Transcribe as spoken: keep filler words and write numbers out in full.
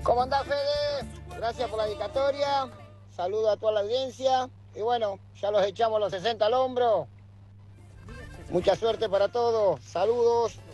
¿Cómo andás, Fede? Gracias por la dedicatoria. Saludo a toda la audiencia. Y bueno, ya los echamos los sesenta al hombro. Mucha suerte para todos. Saludos.